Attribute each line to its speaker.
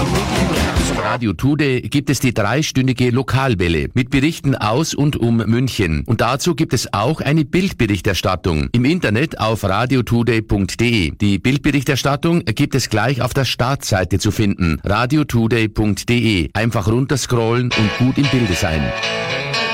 Speaker 1: Radio Today gibt es die 3-stündige Lokalwelle mit Berichten aus und um München. Und dazu gibt es auch eine Bildberichterstattung im Internet auf radiotoday.de. Die Bildberichterstattung gibt es gleich auf der Startseite zu finden, radiotoday.de. Einfach runterscrollen und gut im Bilde sein.